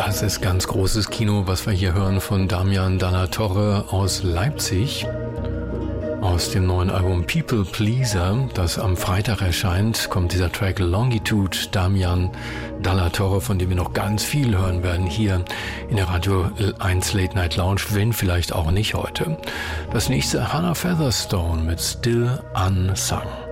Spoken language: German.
Das ist ganz großes Kino, was wir hier hören von Damian Dalla Torre aus Leipzig. Aus dem neuen Album People Pleaser, das am Freitag erscheint, kommt dieser Track Longitude, Damian Dalla Torre, von dem wir noch ganz viel hören werden hier in der Radio 1 Late Night Lounge, wenn vielleicht auch nicht heute. Das nächste Hannah Featherstone mit Still Unsung.